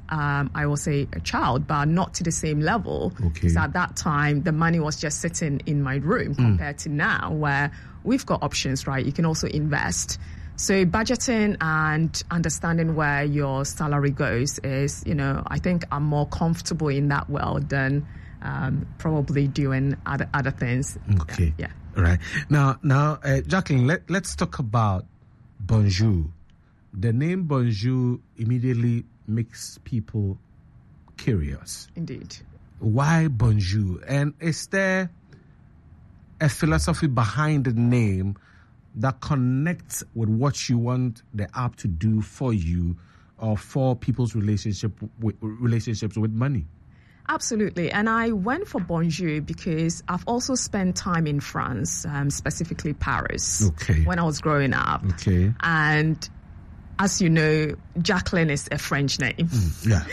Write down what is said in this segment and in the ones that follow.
I will say a child, but not to the same level. Because at that time, the money was just sitting in my room compared to now, where we've got options, right? You can also invest. So budgeting and understanding where your salary goes is, I think I'm more comfortable in that world than probably doing other things. Okay. Yeah. All right. Now, Jacqueline, let's talk about Bonjour. The name Bonjour immediately makes people curious. Indeed. Why Bonjour? And is there a philosophy behind the name that connects with what you want the app to do for you or for people's relationships with money? Absolutely. And I went for Bonjour because I've also spent time in France, specifically Paris, when I was growing up. Okay. And as you know, Jacqueline is a French name. Yeah.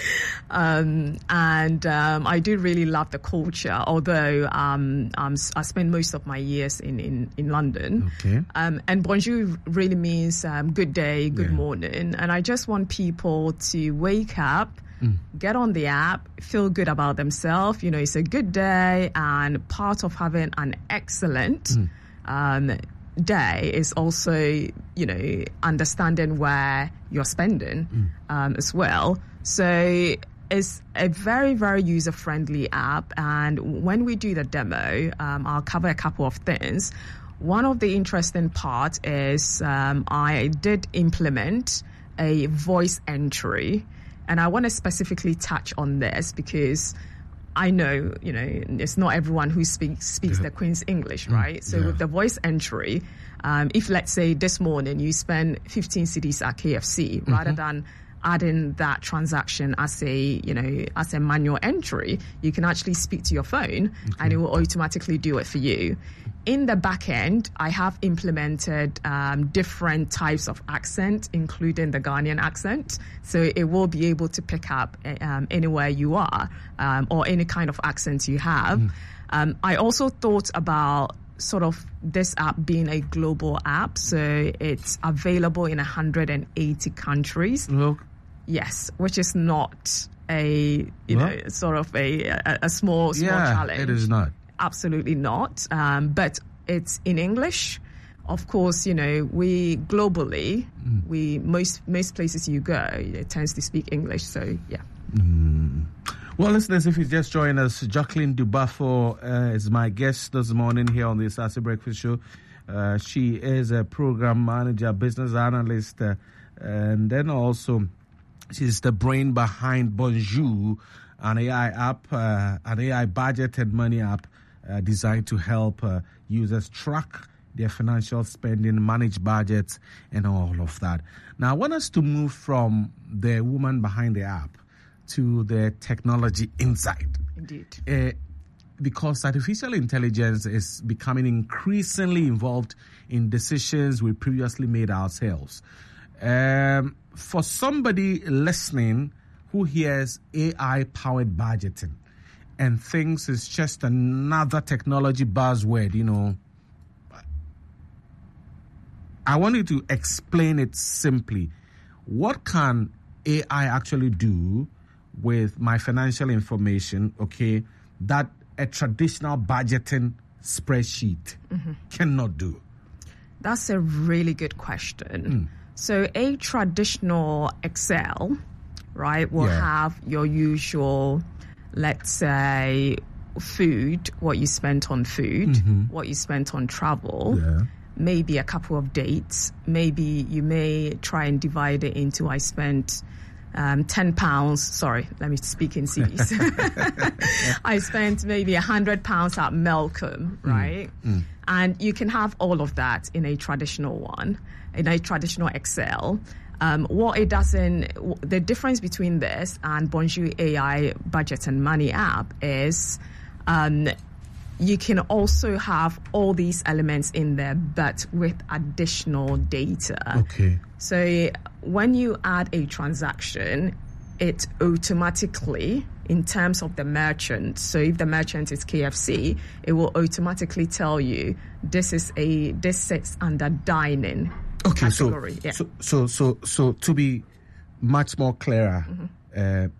I do really love the culture, although I spent most of my years in London. Okay. And Bonjour really means good day, good morning. And I just want people to wake up, get on the app, feel good about themselves. It's a good day, and part of having an excellent day is also, understanding where you're spending as well. So it's a very, very user-friendly app. And when we do the demo, I'll cover a couple of things. One of the interesting parts is I did implement a voice entry. And I want to specifically touch on this because I know, it's not everyone who speaks the Queen's English, right? So with the voice entry, if let's say this morning you spend 15 cedis at KFC, rather than adding that transaction as a manual entry, you can actually speak to your phone and it will automatically do it for you. In the back end, I have implemented different types of accent, including the Ghanaian accent. So it will be able to pick up anywhere you are or any kind of accent you have. I also thought about sort of this app being a global app. So it's available in 180 countries. Look. Yes, which is not a small challenge. It is not. Absolutely not. But it's in English. Of course, we globally, most places you go, it tends to speak English. So, yeah. Well, listeners, if you just joined us, Jacqueline Dubafo is my guest this morning here on the Asase Breakfast Show. She is a program manager, business analyst, and then also she's the brain behind Bonjour, an AI app, an AI budget and money app designed to help users track their financial spending, manage budgets, and all of that. Now, I want us to move from the woman behind the app to the technology inside. Indeed. Because artificial intelligence is becoming increasingly involved in decisions we previously made ourselves. For somebody listening who hears AI-powered budgeting and thinks it's just another technology buzzword, I want you to explain it simply. What can AI actually do with my financial information, that a traditional budgeting spreadsheet cannot do? That's a really good question. So a traditional Excel, right, will have your usual, let's say, food, what you spent on food, what you spent on travel, maybe a couple of dates. Maybe you may try and divide it into I spent £10. Sorry, let me speak in cedis. I spent maybe £100 at Malcolm, right? And you can have all of that in a traditional one, in a traditional Excel. What it doesn't, the difference between this and Bonjour AI budget and money app is you can also have all these elements in there, but with additional data. So when you add a transaction, it automatically, in terms of the merchant, so if the merchant is KFC, it will automatically tell you this sits under dining category. So to be much more clearer,